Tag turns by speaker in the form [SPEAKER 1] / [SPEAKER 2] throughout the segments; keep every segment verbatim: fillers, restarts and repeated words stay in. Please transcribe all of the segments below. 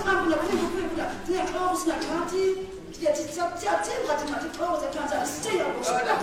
[SPEAKER 1] I'm going to put it. They're close to party. It's up to the clothes that turns out to stay on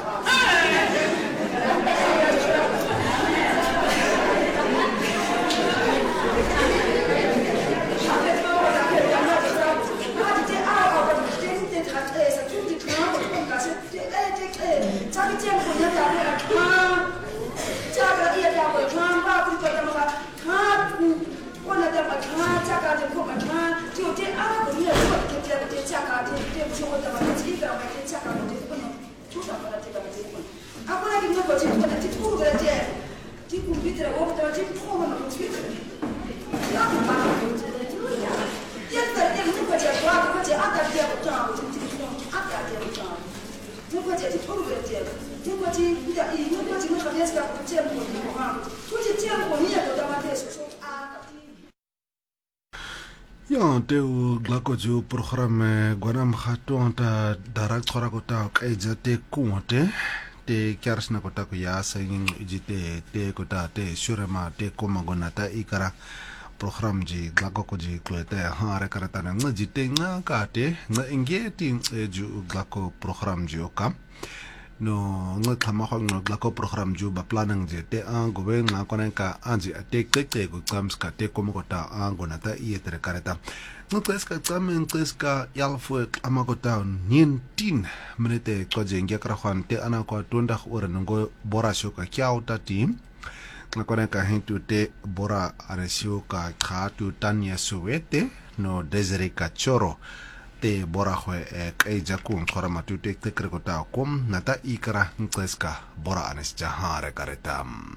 [SPEAKER 2] Ya teu glako ju program gwanam khaton ta darak chora kota kaija te kuote te kyarsna kota ko ya singing jite te kota te surema te komagona ta ikara program ji glako ko ji klete ha re karata na jite nga ka te nga ingeti ju glako program ji okam no nga khama kho nga glako program ju ba planning je te an gobe nga konen ka anji te te te ko kams ka te komagota angona ta ietere karata nga kleska tamen kleska yalfo amagota nineteen minute ko je ngia kra khwan te ana ko tonda ora ngo bora shoka kyao ta team nga konen ka hintu te bora aresio ka khatu tanya suwete no desere ka choro te bora hwe kai jakun khora matu te te krekota kom nata ikara nkleska bora anes jahare karetam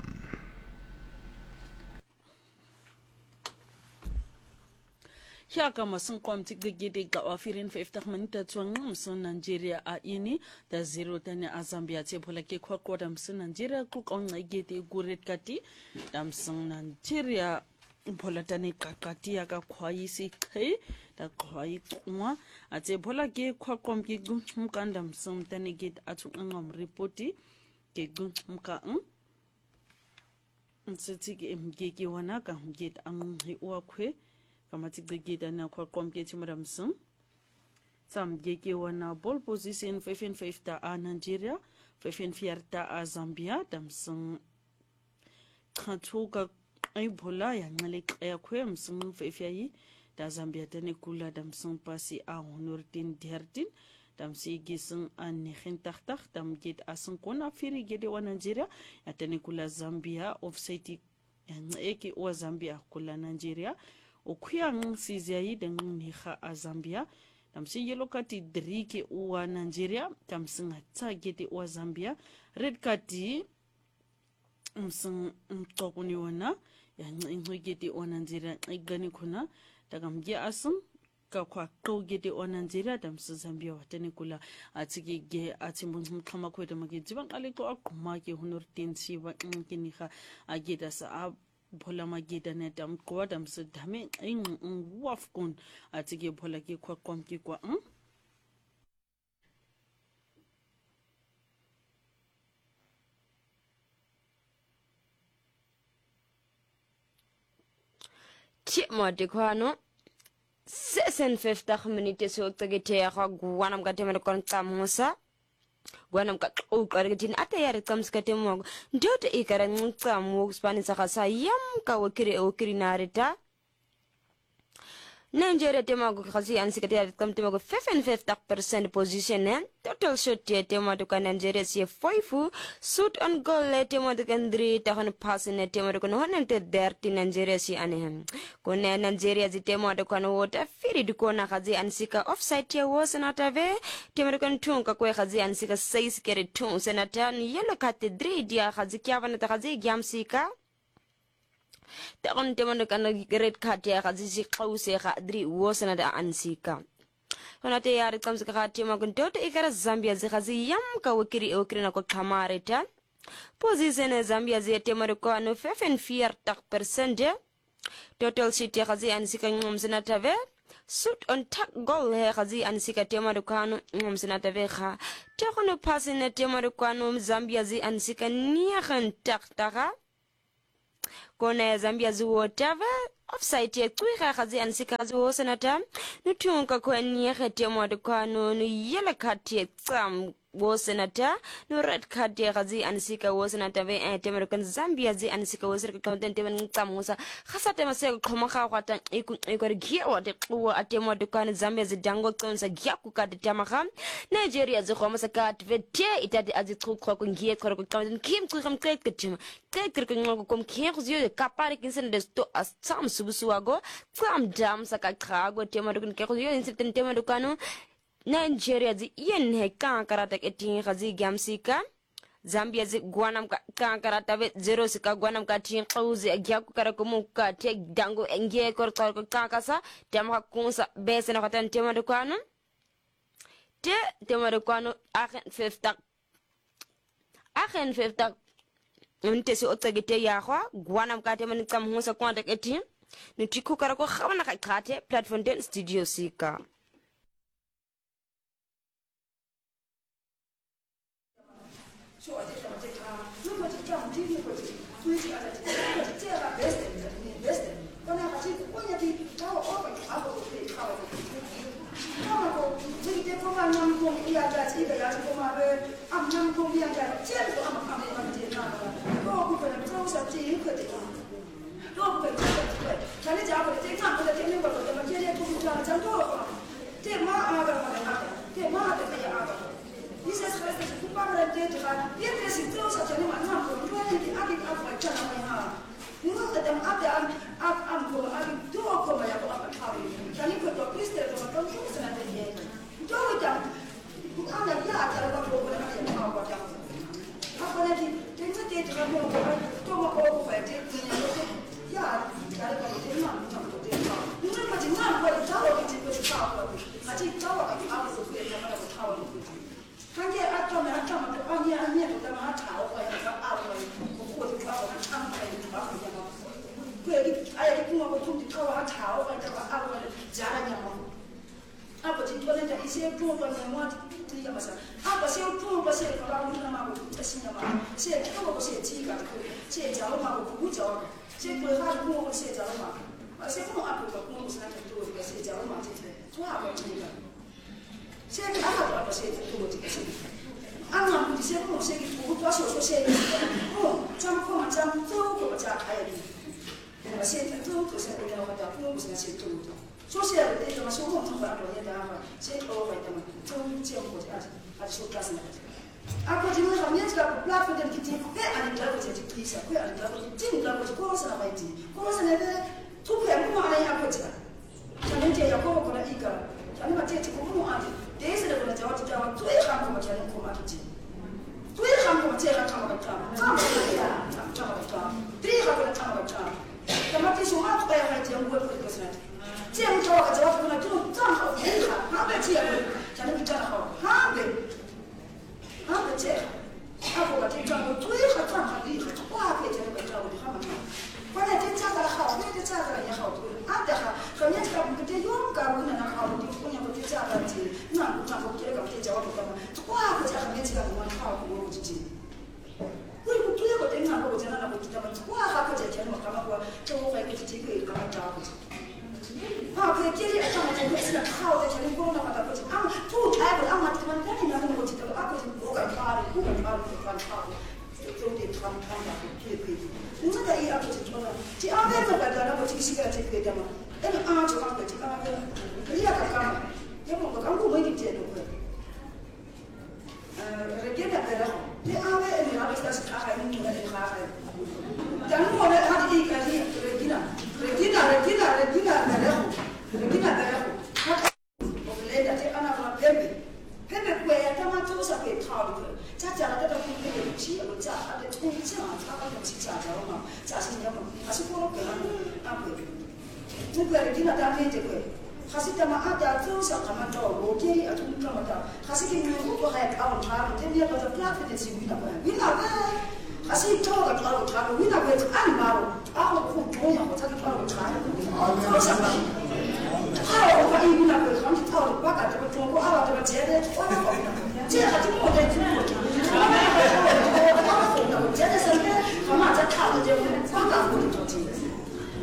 [SPEAKER 3] ya kama sun kwamti gigide ga wafirin fifty minutes tuwan sun Nigeria a ini da zero tane a Zambia ce bola ke kwakwa da sun Nigeria ku kon gite guret kati da sun Nigeria bola tane kakati ya ga kwayi si kai da kwayi kuma a ce bola ke kwakwa ke gun kan da sun tane gite a tun ngam reporti ke gun ka an sai ke mgeke wana ka gite an hiwa kwe kama tigigida na kwa kompyeti madamsun sam gege wana ball position five five ta a Nigeria five four ta a Zambia damsun katuga ay bola ya ngale ya kwe msun five yi da Zambia tane kula damsun pasi a honordin derdin damsi gisun an nekhin takhtakh dam gid asun kona firi gede wa Nigeria ya tane kula Zambia offside ya eki wa Zambia kula Nigeria okuyang siziai dengan niha a Zambia tamsi yellow kati drike uwa Nigeria tamsinga tageti uwa Zambia red kati msing mtokuni wana ya ngigeti uwa Nigeria igani kuna tagamgia asung ka kwa kogeti uwa Nigeria tamsi Zambia watene kula atiki ge atimun kama kweta magijibang aliko akumaki hunur tensi wa nginiha ageda sa bola magida netam kwa dam se dame in wafkun atige bola ki kwa komki kwa um
[SPEAKER 4] ti mo de kwano sesen fifty minutes so tagete ya gwanam gatemel kon tamusa gwanam ka uqargetin atayar kamskate mo ndote ikara ngqamu Spanish khasa yam ka wakire wakire narita Nigeria tema go khasi ansikate kam tema go fifty percent position ne total shot tema to kan Nigeria si five shoot on goal tema to kan three ta kan pass ne tema to kan one te thirty Nigeria si ane ko ne Nigeria si tema to kan wota firi di ko na khazi ansika offside ya was na tave tema to kan tun ka ko khazi ansika six kere tun senata ni yellow card three dia khazi kya bana ta khazi gyamsika ta on temano kana red card ya khazi qawse khadri wosana da ansika ona te yar kamse khati ma kun toto ikara Zambia zi khazi yam ka wakiri wakiri na ko kamareta position Zambia zi temaro ko no fifty-four percent total city khazi ansika ngumsina tave shoot on tap goal he khazi ansika temaro ko no ngumsina tave kha te kono pass ne temaro ko no Zambia zi ansika niya khan tak taka kona Zambia zi whatever offside ye tsuiga gazi ansika gazi wo senata nutunga kwenye khete mwadukano nu yellow card ye tsam wo senata no red card ye gazi ansika wo senata ve American Zambia zi ansika wo sirka content ve ngtsamusa khasate maseko khoma ga kwata iku ikore giwa de qwa atemo dukano Zambia zi dango tsonsa gyaku ka de tamaga Nigeria zi khoma saka ve te itati azi tsukho ku ngiye khore ku content kim ku kham tek ketima tek tek ngoko kom khego zi de kapare kinsen de sto as tsam subusuago tsam dam saka trago temo dukano khego zi insitem temo dukano Nigeria zi yen he kankara tak etin khazi gamsika Zambia zi guanam kankara tabe zero sika guanam ka tin qawzi agyaku kara kumu ka te dango engie kor tor ko kankasa tem ha kunsa bese na khatan tema de kwano te tema de kwano akhen fifta akhen fifta unte si otsagite ya khwa guanam ka tema ni tsam hunsa kwanta etin ni tiku kara ko khawana ka khate platform den studio sika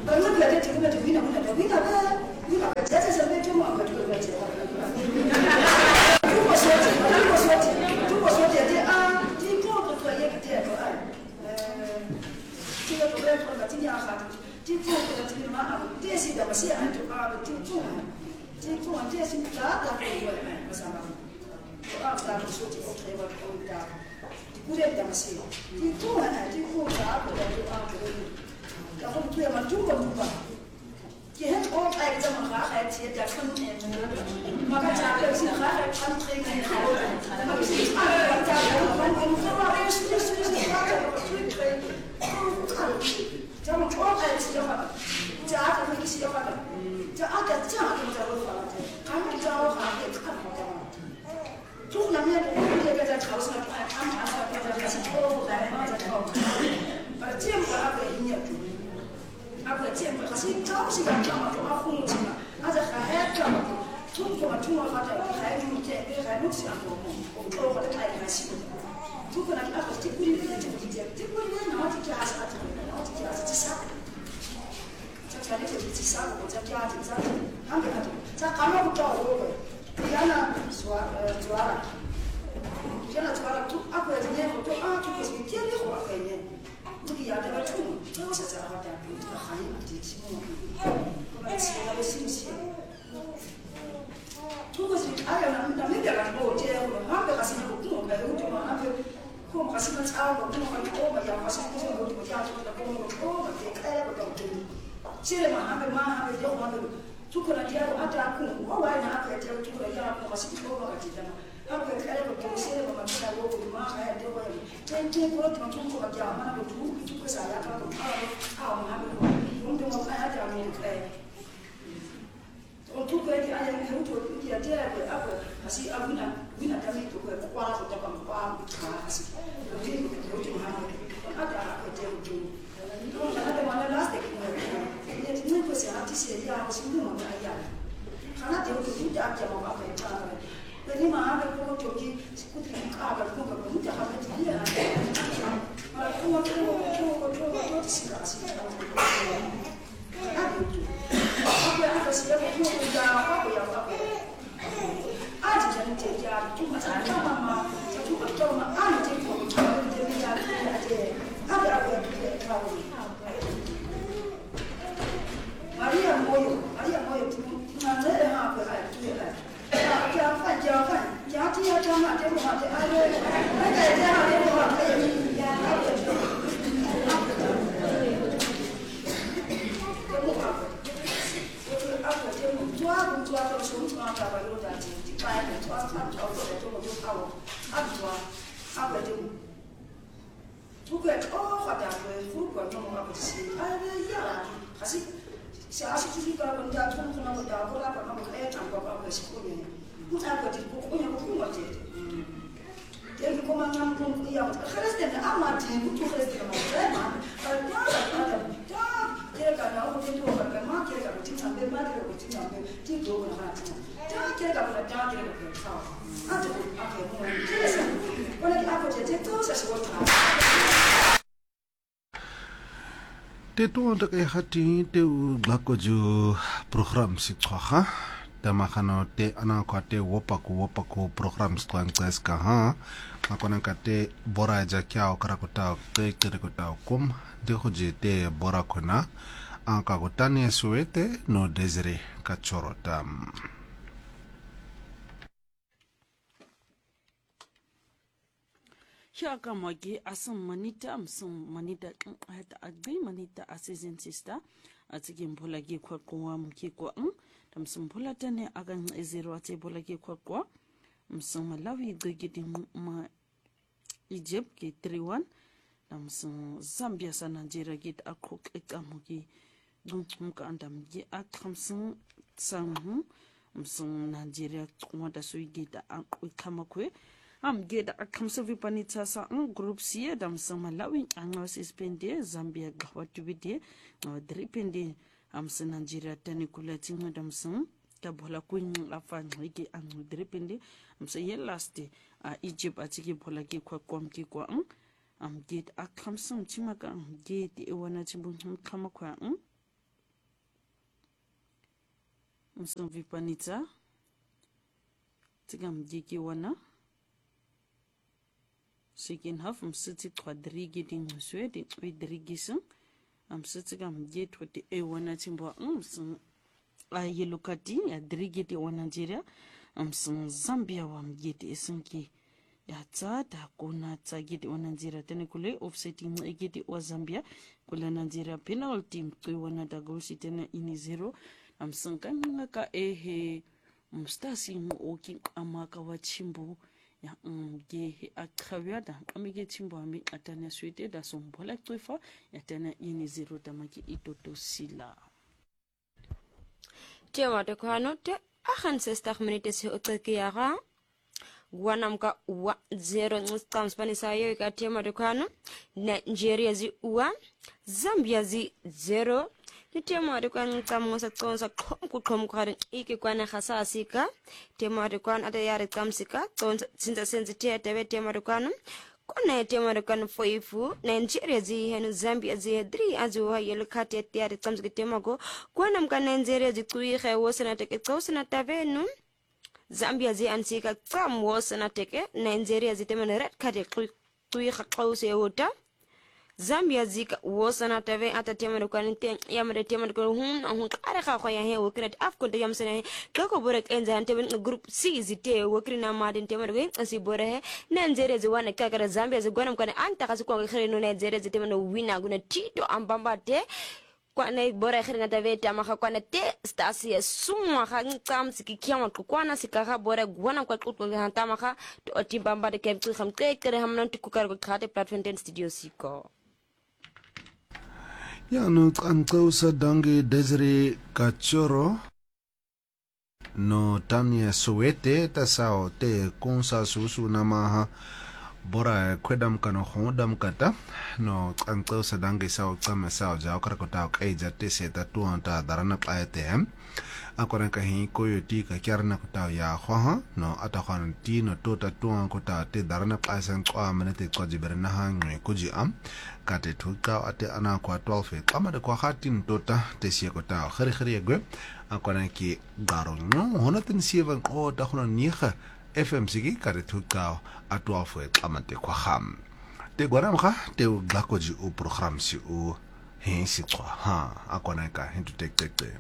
[SPEAKER 1] 本来表弟这个就为了为了为了为了这这是为什么个这个这个？如果说如果说如果说姐姐啊，你做个作业个这个哎，呃，这个作业做个今天哈，这做个这个嘛，这是怎么写啊？就啊，这做这做这是咋咋给我哎，我想吧，我啊咋个说这个给我给我。不得怎么写？你做完了，你做啥不得就啊这个，然后对嘛，中国中国，今天我哎怎么还还接着春天这个，马个家里是还还穿这个好的，那个是啊，我家里我们我们这嘛这是是是啥的，我最最，嗯，看，咱们我哎是要的，家里头是要的，这啊这这样就在我发了，他们家我还得看好的。中南面我这个在潮汕，哎，他们还是在在是头来嘛在头，呃，见过那个音乐，那个见过，可是早是要干嘛？就要红起嘛，那在海海干嘛？中国嘛，中国发展海路这海路是样多么，我们我的太太喜欢。中国那个啊，这不里面这不里面，这不里面然后这家是啊，这个然后这家是这啥？这家里头这啥个？这家这啥？他们那种，这干嘛不找我个？Yana suara suara, yana suara tu aku yang ni aku tu ah tu mesti dia ni aku kayaknya, tu dia ada tu, tu saja ada tu tu hari tu semua, kalau siapa sih sih, tu mesti ayah nak nak dia kan bawa dia, apa kasih aku tu, kalau tu mana apa, kau kasih macam apa, kau nak kau macam kasih tu semua tu macam tu, kau nak kau macam kaya macam tu, siapa mana apa mana apa dia mana tu. Tukuna dia hata aku wao na hapa ya tukuna ya kwa sababu kwa wakati jana hapa kale kwa kusema mama tuna wao ni mama ya ndio wao tente kwa tunatuko kwa jamaa na tu tuko sana hapa kwa hao hapa ndio mama hata amenikai tuko hadi aya ni mtu ya dia hapa basi abuna bina kama tu kwa kwa kutoka kwa kasi ndio ndio hapa hata hapa ndio tu ndio hata wana last ni kwa sababu sisi ya sisi mama ya kana ndio kitu cha jamaa hapa hapa lakini maana kwa toki sikutika kwa kwa kwa mtu hapa ndio mara kwa kwa kwa kwa kwa sikasi hapa hapa sio kwa kwa hapa ya hapa aje jana ya tuma sana mama tuma tuma aje kwa kwa ndio ya aje hapa hapa kwa Maria moyo, Maria moyo tunazele hapa tuelewe. Ya fanya ya fanya, ya tia kama demo hata ale. Hata ya demo hata ya hapa. Demo hapa. Wote hapa demo tua tua kwa shule tunataka bado dati. Tipaya tua tua tua kwa demo hapo. Hapa hapa demo. Tuko oh hata kwa fuko demo hapa si. Ale ya. Kasi siasa tu kalau benda tu kena benda aku lah pernah berkaya tanpa apa sekolah. Mungkin aku jadi pokoknya aku pun macam itu. Jadi aku mangan pun ia. Kerana amat je, bukan kerana macam kalau dia ada dia kira kan aku tu orang kan mak kira kan macam sambil mak kira macam sambil dia tu orang macam. Dia kira kan dia kira kan tahu. Ada apa yang mungkin kira sah. Kalau aku jadi tu sesuatu.
[SPEAKER 2] Te tu untuk eh hati te glako ju program si tsoha te makano te ana ko te wopaku wopaku program stwan tseska ha makona ka te bora ja kyao karakuta te kirakuta kum de hoje te bora kona anka gotani suete no desire kachorotam.
[SPEAKER 3] Shaka magi asam manita amsum manita hata agbi manita assistant sister atsigim polagi kwa kwa mkiko ang tamsum polatane agang ezero ate polagi kwa kwa msum malawi gogiti ma Egypt ki three one tamsum Zambia sa Nigeria git akok ekamugi dumka andam gi akamsum sang msum Nigeria kwada suigita akamakwe am geda akamsa vipanita sa ang group C dam sa Malawi ang sispende Zambia gawatubide dripende am sa Nigeria tanikula tinga dam sa tabola kuin afan hiki ang dripende am sa yelaste a Egypt atiki bola ki kwa kwam ki kwa ang am ged akamsa chimaka ged ewana chimbun kama kwa ang msumvipanitsa tsika mjiki wana second half msitsi twadrigi dingcuswe di twadrigising amsitsi ka mjet wati e wana timbo amsing ayelo kati ya drigi di wana Nigeria amsing Zambia wa mjet esinki ya tsada kuna tsagidi wa Nigeria tene kule offsetting egidi wa Zambia kule Nigeria penalty mtwi wana dagosi tene ini zero amsing kanga ka ehe mstasi muoki amaka wa chimbo ya mge akhavya da amige chimbo ami atana swete da sombola twifa ya tena ini zero tamaki itoto sila
[SPEAKER 4] tema de kwano te akhan sestak minutes se otekiyaga Guanamka wa zero ngam Spanish ayo ka tema de kwano Nigeria zi wa Zambia zi zero tema de kwano tamosa tsonsa ku khom khare iki kwana khasasika tema de kwano ata yare tamsika tsonsa sinza sensitive tebe tema de kwano kona tema de kwano foifu Nigeria zi henu Zambia zi three azu wa yelo kate yare tamsika tema go guanamka Nigeria zi tuihe wosana teke tsosana tavenu Zambia zi ansika tsam wosana teke Nigeria zi tema red kate tuihe qause wota Zambia zika wosana tave ata tema de kwanite yamre tema de hun hun kare kha khoya he wokret afko de yamsene kako borek enza ante group C zite wokrina madin tema de asi bore he Nigeria zi wana kakara Zambia zi gwanam kwane anta kasi kwa khire no Nigeria zi tema no wina guna tito ambamba te kwane bore khire ngata veta maka kwane te stasi sumwa kha ngam sikikiama kwana sikaka bore gwana kwa kutu nganta maka to timbamba de kemtu khamte kere hamnan tikukar ko khate platform ten studio siko
[SPEAKER 2] ya no tsantsausa dange Desiree Kachoro no Tania Soweto tasao te konsa susu namaha bora kwedam kano hodam kata no tsantsausa dange sao tsama sao ja okrakota kaija te seta tuanta darana paete akora ka hi koyoti ka kyarna kota ya khoha no atakhan ti no tota tuan kota te darana paisen kwa menete kwa jiberna hangwe kuji am kate tuka ate ana kwa twelve kama de kwa khatin tota te sie kota khari khari gwe akora ki garo no honatin seven ko ta khona niga F M sigi kate tuka a twelve kama te kwa kham te gwaram kha te glakoji u program si u hin si kwa ha akora ka hintu tek tek te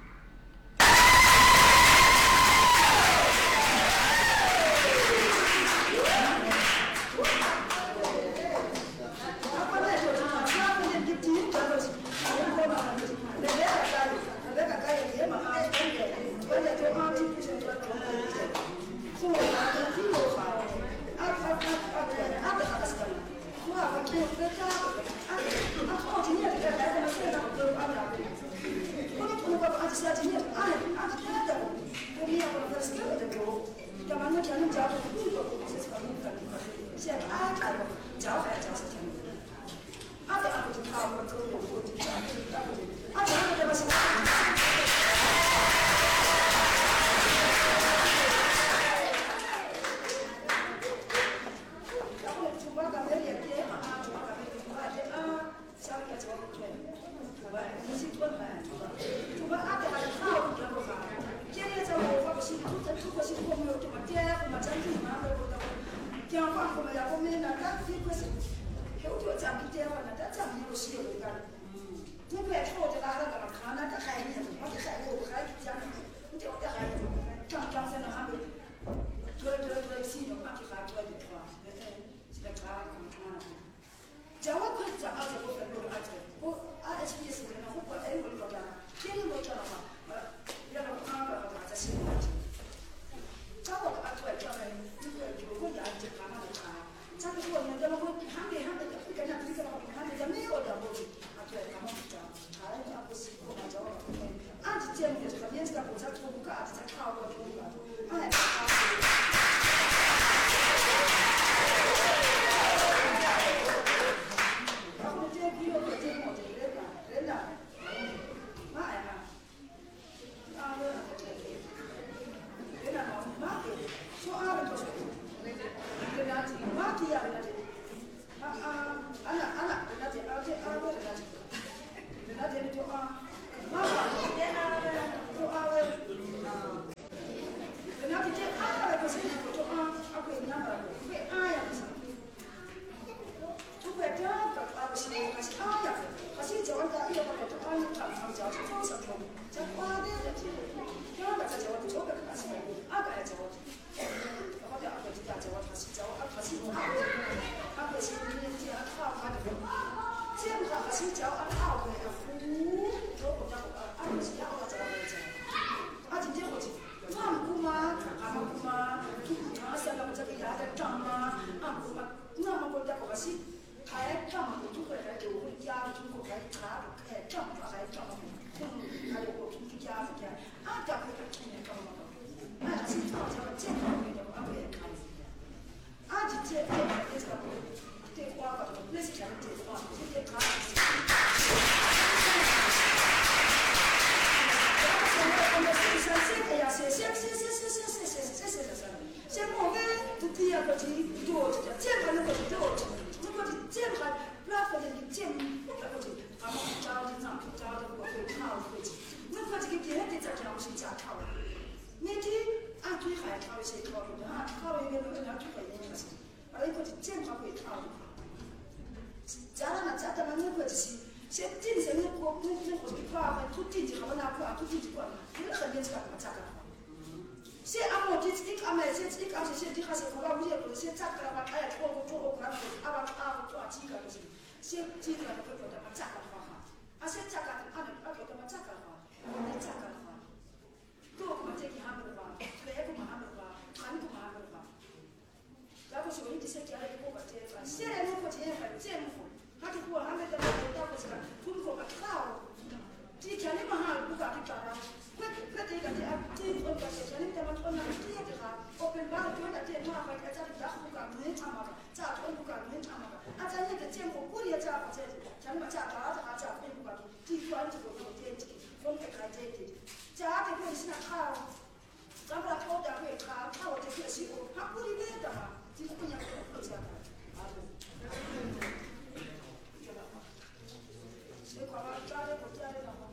[SPEAKER 1] 他会谁靠的啊？靠一个人他就可以那个是，而一个是正好会靠的。家人嘛，家人嘛，那个就是。先进城那国那那国际化，突进去好不拿过，突进去过，你那很别干嘛？咋干？先阿莫这一个阿妹，先一个阿是先这还是国家物业部的先咋干嘛？哎呀，做做做国家阿阿阿做几个就是，先几个那个国家嘛咋干嘛哈？啊先咋干？阿阿国家嘛咋干嘛？你咋干嘛？多嘛这个哈没得吧？来个嘛哈没得吧？韩国嘛哈没得吧？然后说你这些家里国家这个，现在那国家还政府。他就过，他们在那个大不是个，通过个靠，之前你们哈不搞的搞啊，快快这个这啊，这我个之前你们他们这样子哈，我跟爸就那这嘛，快快在这不搞没他嘛个，这我不搞没他嘛个，啊咱那个政府过年这不这，咱们这搞这啊这不不搞，地方这个我这这，分开开这这，这啊这个是那靠，咱们那高点会靠，靠这个是我，他过年的嘛，这个不一样不这样，啊对。Kalau cari cari nama,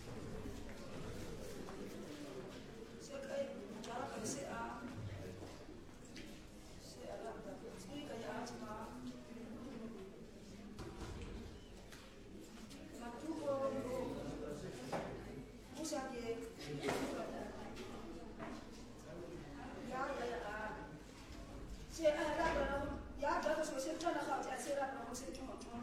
[SPEAKER 1] saya kayak cara kerja a, saya ada ini kayak cuma, macam tu, musa dia, ya ya ya, saya ada ya ada sesuatu yang nak kau jadi saya ada musa cuma cuma.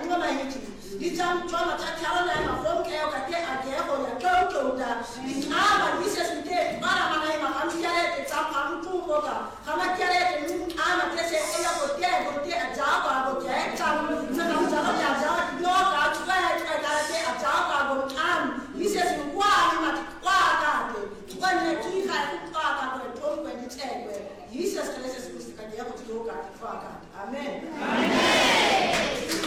[SPEAKER 1] ba mai ti di jam cho ma ta kara na ma fon ke ka te a ke ho ya ko ko da ni a ba ni se su te bara ma na ma am kare te ta pa tu ko ka ka ma kare te ni a ma te se e ya ko te ko te a ja ba ko ke ta na na ja la ya ja yo ka tu ka ka ka te a ja ba ko am ni se su kwa ni ma kwa ka te tu ka ne tu ka ku ka ka ko to ko ni te ko Jesus Christ is ka ya ko tu ka fa ka amen amen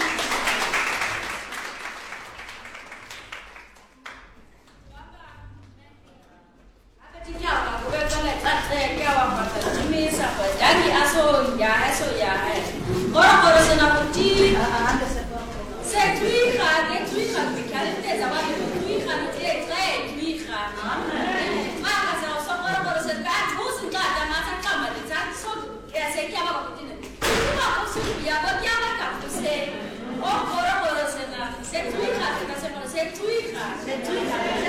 [SPEAKER 5] Jadi aso ya aso ya orang orang sana kunci saya tui kan dia tui kan bicara dia zaman itu tui kan dia saya tui kan maka saya usah orang orang sana terus enggak ada masa kamar di sana so ya saya kira apa kunci ni cuma aku suruh dia bagaimana kamu saya oh orang orang sana saya tui kan kita saya saya tui kan saya tui kan